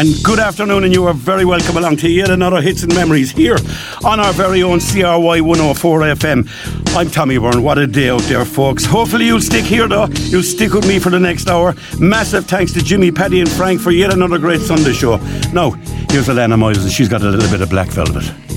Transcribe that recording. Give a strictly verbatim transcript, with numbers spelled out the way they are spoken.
And good afternoon, and you are very welcome along to yet another Hits and Memories here on our very own C R Y one oh four F M. I'm Tommy Byrne. What a day out there, folks. Hopefully you'll stick here, though. You'll stick with me for the next hour. Massive thanks to Jimmy, Paddy and Frank for yet another great Sunday show. Now, here's Alana Miles, and she's got a little bit of Black Velvet.